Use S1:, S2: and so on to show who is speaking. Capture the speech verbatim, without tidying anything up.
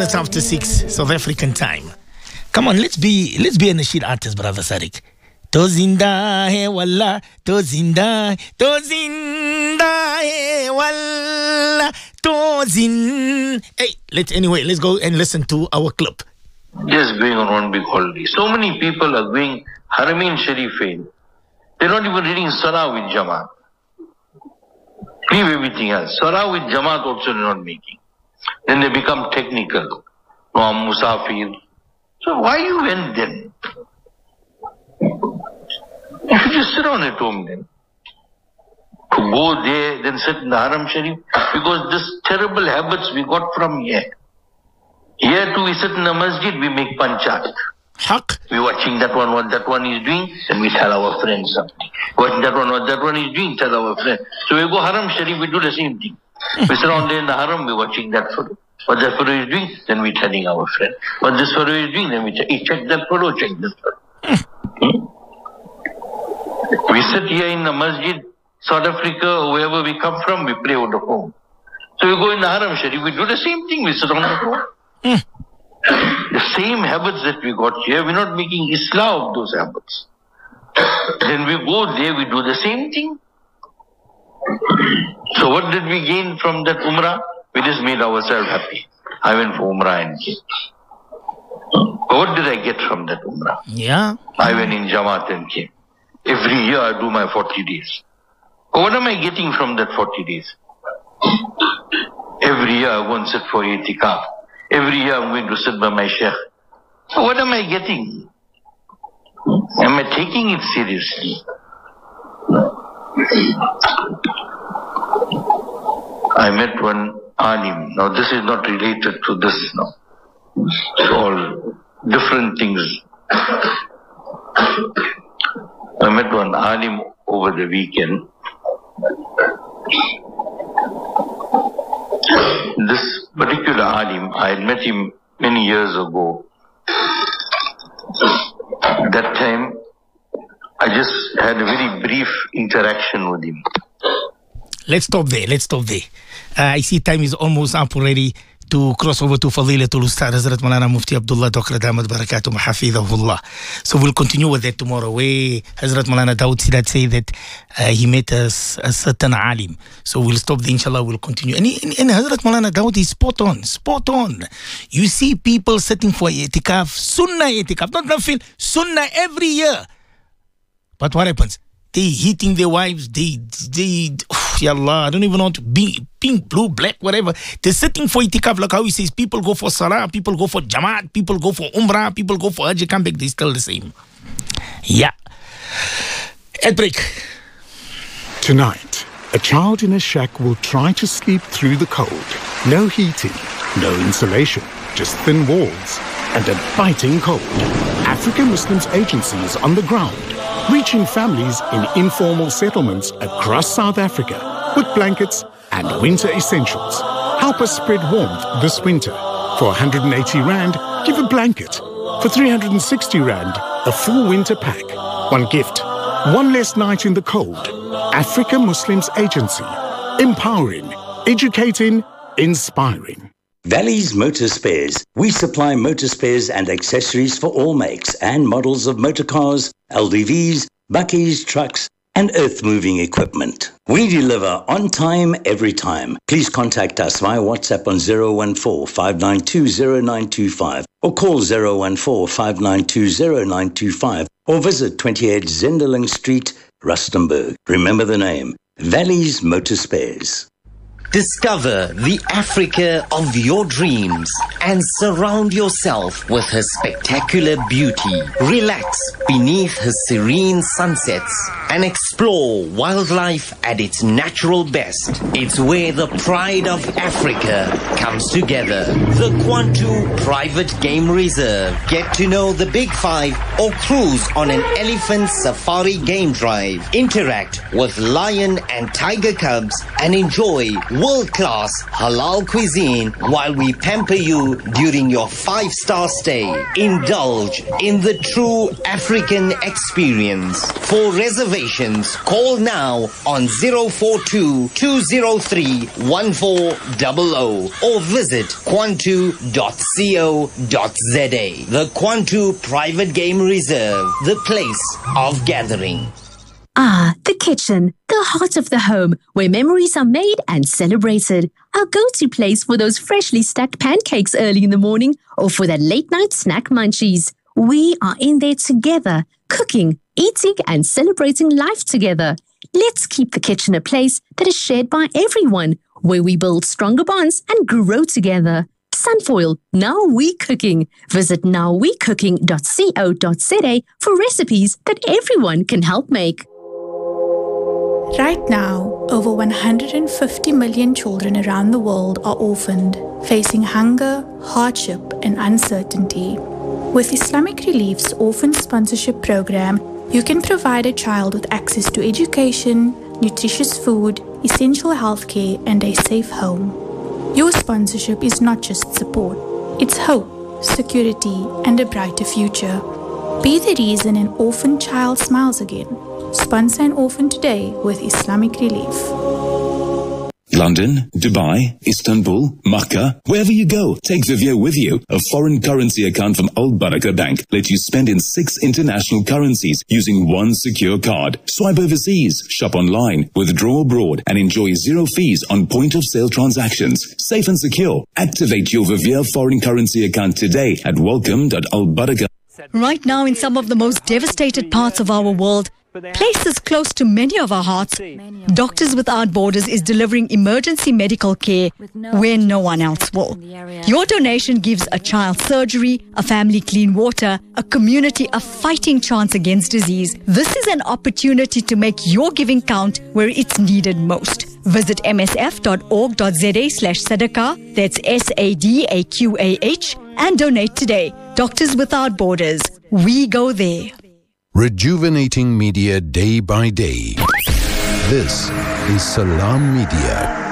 S1: minutes after six, South African time. Come on, let's be let's be a nasheed artist, brother Sadiq. To zinda hai wallah, to zinda, to zinda hai wallah, to zin. Hey, let's anyway, let's go and listen to our clip.
S2: Just going on one big holiday. So many people are going Haramain Sharifain. They're not even reading Salah with Jamaat. Leave everything else. Salah with Jamaat also they're not making. Then they become technical. No, I'm Musafir. So why you went then? You should just sit on at home then. To go there, then sit in the Haram Sharif. Because this terrible habits we got from here. Here too we sit in the masjid, we make panchat.
S1: Haq.
S2: We watching that one, what that one is doing, then we tell our friends something. Watching that one, what that one is doing, tell our friend. So we go Haram Sharif, we do the same thing. We sit down there in the Haram, we watching that photo. What that photo is doing, then we telling our friend. What this photo is doing, then we check, hey, check that photo, check this photo. Hmm? We sit here in the masjid, South Africa, or wherever we come from, we pray over the phone. So we go in the Haram Sharif, we do the same thing, we sit on the phone. Mm. The same habits that we got here, we're not making Islam of those habits. Then we go there, we do the same thing. So what did we gain from that Umrah? We just made ourselves happy. I went for Umrah and came. But what did I get from that Umrah?
S1: Yeah.
S2: I went in Jamaat and came. Every year I do my forty days. But what am I getting from that forty days? Every year I go and sit for itikaf. Every year I'm going to sit by my sheikh. So what am I getting? Am I taking it seriously? I met one alim. Now this is not related to this now. It's all different things. I met one alim over the weekend. This particular alim, I had met him many years ago. That time, I just had a very brief interaction with him.
S1: Let's stop there. Let's stop there. Uh, I see time is almost up already to cross over to Fadilatul Ustad Hazrat Maulana Mufti Abdullah Dr. Damat Barakatuh Hafidhahullah. So we'll continue with that tomorrow, where Hazrat Maulana Dawood Sidat say that uh, he met a, a certain alim. So we'll stop there, inshallah, we'll continue. And, and, and Hazrat Maulana Dawood is spot on, spot on. You see people sitting for itikaf, sunnah itikaf, not nafil, sunnah every year. But what happens? They hitting their wives, they, they, oh, ya Allah, I don't even know to be pink, blue, black, whatever. They're sitting for itikaf, like how he says, people go for salah, people go for jamaat, people go for umrah, people go for hajj, come back, they're still the same. Yeah. Ad break.
S3: Tonight, a child in a shack will try to sleep through the cold. No heating, no insulation, just thin walls and a biting cold. African Muslims Agency is on the ground, reaching families in informal settlements across South Africa with blankets and winter essentials. Help us spread warmth this winter. For one hundred eighty rand, give a blanket. For three hundred sixty rand, a full winter pack. One gift, one less night in the cold. African Muslims Agency. Empowering, educating, inspiring.
S4: Valley's Motor Spares. We supply motor spares and accessories for all makes and models of motor cars, L D Vs, buckies, trucks, and earth-moving equipment. We deliver on time, every time. Please contact us via WhatsApp on zero one four, five nine two, zero nine two five or call zero one four, five nine two, zero nine two five or visit twenty-eight Zenderling Street, Rustenburg. Remember the name, Valley's Motor Spares.
S5: Discover the Africa of your dreams and surround yourself with her spectacular beauty. Relax beneath her serene sunsets and explore wildlife at its natural best. It's where the pride of Africa comes together. The Kwantu Private Game Reserve. Get to know the Big Five or cruise on an elephant safari game drive. Interact with lion and tiger cubs and enjoy world-class halal cuisine while we pamper you during your five-star stay. Indulge in the true African experience. For reservations donations. Call now on zero four two, two zero three, one four zero zero or visit kwantu dot co dot za. The Kwantu Private Game Reserve, the place of gathering.
S6: Ah, the kitchen, the heart of the home, where memories are made and celebrated. Our go-to place for those freshly stacked pancakes early in the morning or for that late-night snack munchies. We are in there together, cooking, eating and celebrating life together. Let's keep the kitchen a place that is shared by everyone, where we build stronger bonds and grow together. Sunfoil, Now We Cooking. Visit now we cooking dot co dot za for recipes that everyone can help make.
S7: Right now, over one hundred fifty million children around the world are orphaned, facing hunger, hardship, and uncertainty. With Islamic Relief's Orphan Sponsorship Program, you can provide a child with access to education, nutritious food, essential healthcare, and a safe home. Your sponsorship is not just support, it's hope, security, and a brighter future. Be the reason an orphan child smiles again. Sponsor an orphan today with Islamic Relief.
S8: London, Dubai, Istanbul, Makkah, wherever you go, take Vivio with you. A foreign currency account from Al Barakah Bank lets you spend in six international currencies using one secure card. Swipe overseas, shop online, withdraw abroad, and enjoy zero fees on point-of-sale transactions. Safe and secure. Activate your Vivio foreign currency account today at welcome dot al barakah.
S9: Right now, in some of the most devastated parts of our world, places close to many of our hearts, Doctors Without Borders is delivering emergency medical care where no one else will. Your donation gives a child surgery, a family clean water, a community a fighting chance against disease. This is an opportunity to make your giving count where it's needed most. Visit m s f dot org dot za slash sadaqah, that's S A D A Q A H, and donate today. Doctors Without Borders, we go there.
S10: Rejuvenating media day by day. This is Salam Media.